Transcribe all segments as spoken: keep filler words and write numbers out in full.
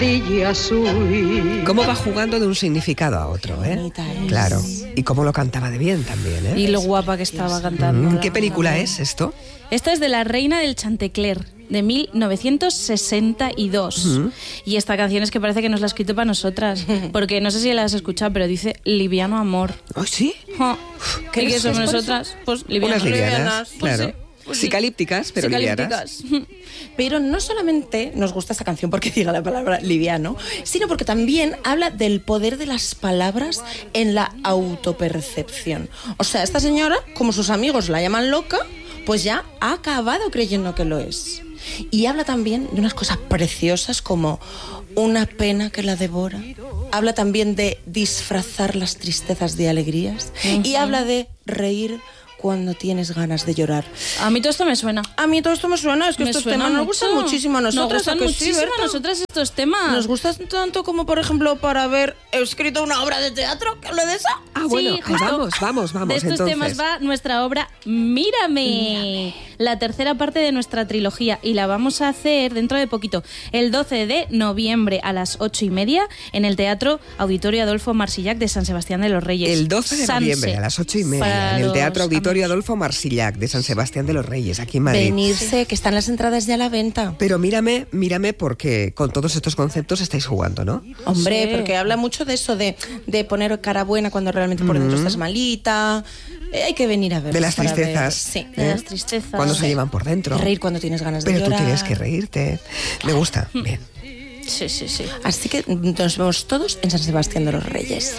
Cómo va jugando de un significado a otro, ¿eh? Claro. Y cómo lo cantaba de bien también, ¿eh? Y lo guapa que estaba cantando. Mm, ¿Qué película es esto? Esta es de La Reina del Chantecler, de mil novecientos sesenta y dos. Uh-huh. Y esta canción es que parece que nos la ha escrito para nosotras. Porque no sé si la has escuchado, pero dice Liviano Amor. ¿Oh, sí? Oh. ¿Qué, ¿Qué somos nosotras? Pues livianas. Unas livianas, livianas. Pues claro. Sí. Pues Psicalípticas, pero Psicalípticas. livianas. Pero no solamente nos gusta esta canción porque diga la palabra liviano, sino porque también habla del poder de las palabras en la autopercepción. O sea, esta señora, como sus amigos la llaman loca, pues ya ha acabado creyendo que lo es. Y habla también de unas cosas preciosas como una pena que la devora. Habla también de disfrazar las tristezas de alegrías. Uh-huh. Y habla de reír cuando tienes ganas de llorar. A mí todo esto me suena. A mí todo esto me suena. Es que me estos temas nos gustan muchísimo a nosotras. Nos gustan muchísimo sí, a nosotras estos temas. Nos gustan tanto como, por ejemplo, para haber escrito una obra de teatro que hable de esa. Ah, bueno, sí, pues vamos, vamos, vamos. De estos entonces. temas va nuestra obra Mírame, Mírame, la tercera parte de nuestra trilogía. Y la vamos a hacer dentro de poquito, el doce de noviembre a las ocho y media, en el Teatro Auditorio Adolfo Marsillac de San Sebastián de los Reyes. El doce de Sanse, noviembre a las ocho y media, en el Teatro Auditorio amigos. Adolfo Marsillac de San Sebastián de los Reyes, aquí en Madrid. Venirse, que están las entradas ya a la venta. Pero mírame, mírame porque con todos estos conceptos estáis jugando, ¿no? Hombre, sí. porque habla mucho de eso, de, de poner cara buena cuando realmente por dentro mm. estás malita. Eh, hay que venir a ver. De las tristezas. Sí, ¿eh? de las tristezas. Cuando se llevan por dentro. Reír cuando tienes ganas de Pero llorar. Pero tú tienes que reírte. Me gusta, bien. Sí, sí, sí. Así que nos vemos todos en San Sebastián de los Reyes.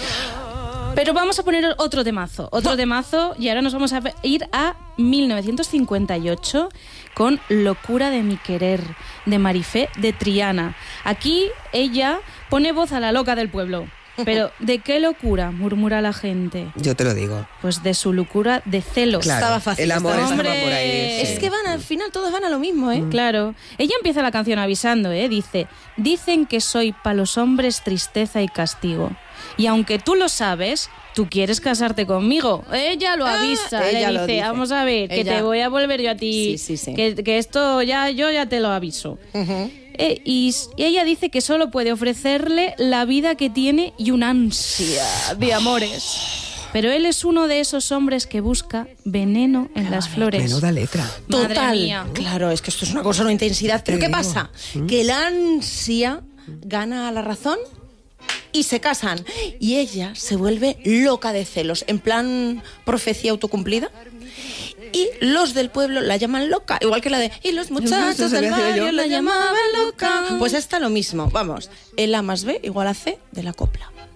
Pero vamos a poner otro temazo, otro temazo, y ahora nos vamos a ir a mil novecientos cincuenta y ocho con Locura de mi querer, de Marifé de Triana. Aquí ella pone voz a la loca del pueblo. Pero, ¿de qué locura murmura la gente? Yo te lo digo. Pues de su locura de celos. Claro, estaba fácil. el amor estaba estaba por ahí. Sí. Es que van, al final todos van a lo mismo, ¿eh? Mm. Claro. Ella empieza la canción avisando, ¿eh? Dice, dicen que soy pa' los hombres tristeza y castigo. Y aunque tú lo sabes, tú quieres casarte conmigo. Ella lo avisa, ah, ella le dice, dice, vamos a ver, ella. que te voy a volver yo a ti. Sí, sí, sí. Que, que esto ya, yo ya te lo aviso. Uh-huh. Eh, y, y ella dice que solo puede ofrecerle la vida que tiene y una ansia de amores. Pero él es uno de esos hombres que busca veneno en las flores. Menuda letra. Total. Mía. Claro, es que esto es una cosa, una intensidad. Pero ¿qué pasa? ¿Mm? Que la ansia gana a la razón y se casan. Y ella se vuelve loca de celos, en plan profecía autocumplida. Y los del pueblo la llaman loca, igual que la de y los muchachos del barrio la llamaban loca. Pues está lo mismo, vamos, el A más B igual a C de la copla.